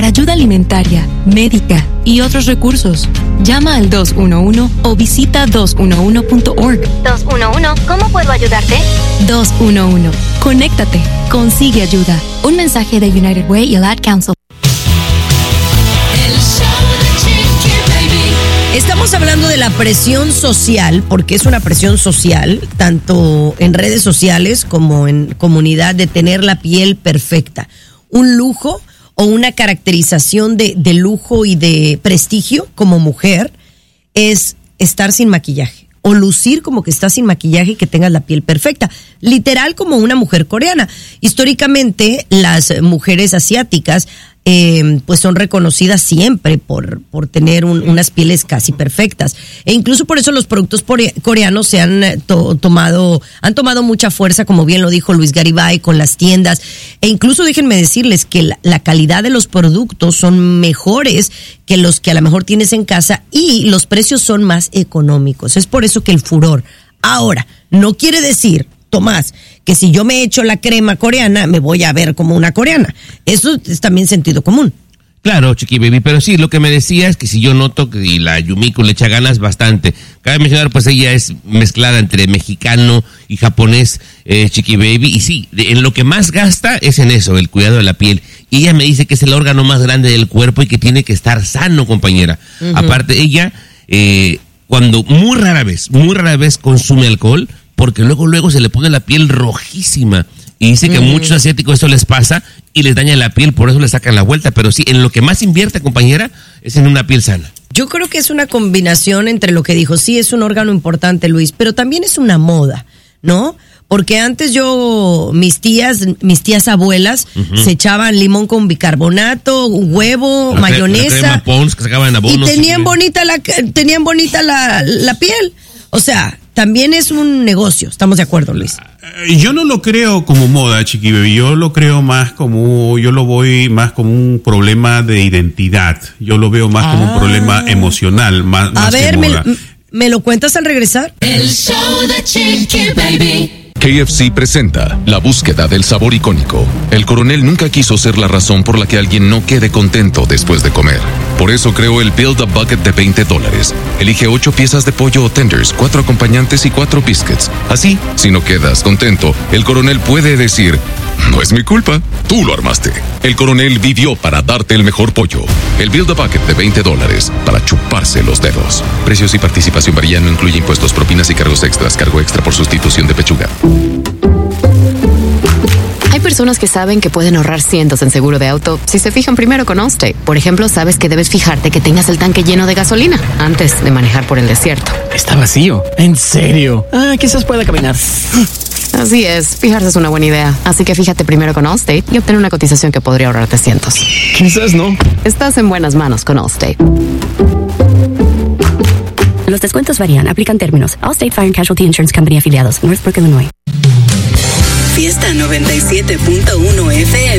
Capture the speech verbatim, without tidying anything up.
ayuda alimentaria, médica y otros recursos. Llama al dos uno uno o visita dos uno uno punto org. dos uno uno, ¿cómo puedo ayudarte? dos uno uno, conéctate, consigue ayuda. Un mensaje de United Way y el Ad Council. Estamos hablando de la presión social, porque es una presión social, tanto en redes sociales como en comunidad, de tener la piel perfecta. Un lujo o una caracterización de, de lujo y de prestigio como mujer es estar sin maquillaje o lucir como que estás sin maquillaje y que tengas la piel perfecta, literal como una mujer coreana. Históricamente las mujeres asiáticas eh, pues son reconocidas siempre por, por tener un, unas pieles casi perfectas, e incluso por eso los productos coreanos se han to, tomado han tomado mucha fuerza, como bien lo dijo Luis Garibay, con las tiendas, e incluso déjenme decirles que la, la calidad de los productos son mejores que los que a lo mejor tienes en casa y los precios son más económicos. Es por eso que el furor. Ahora, no quiere decir, Tomás, que si yo me echo la crema coreana me voy a ver como una coreana. Eso es también sentido común. Claro, Chiqui Baby, pero sí, lo que me decía es que si yo noto que y la Yumiko le echa ganas bastante. Cabe mencionar, pues ella es mezclada entre mexicano y japonés, eh, Chiqui Baby, y sí, de, en lo que más gasta es en eso, el cuidado de la piel. Y ella me dice que es el órgano más grande del cuerpo y que tiene que estar sano, compañera. Uh-huh. Aparte, ella, eh, cuando muy rara vez, muy rara vez consume alcohol, porque luego, luego se le pone la piel rojísima. Y dice que a muchos asiáticos eso les pasa y les daña la piel, por eso le sacan la vuelta. Pero sí, en lo que más invierte, compañera, es en una piel sana. Yo creo que es una combinación entre lo que dijo. Sí, es un órgano importante, Luis, pero también es una moda, ¿no? Porque antes yo, mis tías, mis tías abuelas, uh-huh. se echaban limón con bicarbonato, huevo, la mayonesa. La crema Pons que sacaban abonos. Y tenían bonita la, tenían bonita la, la piel. O sea, también es un negocio, ¿estamos de acuerdo, Luis? Yo no lo creo como moda, Chiqui Baby. Yo lo creo más como, yo lo voy más como un problema de identidad. Yo lo veo más ah. como un problema emocional, más, más A ver, que moda. Me, ¿me lo cuentas al regresar? El show de Chiqui Baby. K F C presenta la búsqueda del sabor icónico. El coronel nunca quiso ser la razón por la que alguien no quede contento después de comer. Por eso creó el Build a Bucket de veinte dólares. Elige ocho piezas de pollo o tenders, cuatro acompañantes y cuatro biscuits. Así, si no quedas contento, el coronel puede decir: no es mi culpa, tú lo armaste. El coronel vivió para darte el mejor pollo. El Build a Bucket de veinte dólares para chuparse los dedos. Precios y participación varían, no incluye impuestos, propinas y cargos extras. Cargo extra por sustitución de pechuga. Hay personas que saben que pueden ahorrar cientos en seguro de auto si se fijan primero con Allstate. Por ejemplo, sabes que debes fijarte que tengas el tanque lleno de gasolina antes de manejar por el desierto. Está vacío. ¿En serio? Ah, quizás pueda caminar. Así es, fijarse es una buena idea. Así que fíjate primero con Allstate y obtén una cotización que podría ahorrarte cientos. Quizás no. Estás en buenas manos con Allstate. Los descuentos varían, aplican términos. Allstate Fire and Casualty Insurance Company afiliados, Northbrook, Illinois. Fiesta noventa y siete punto uno F M.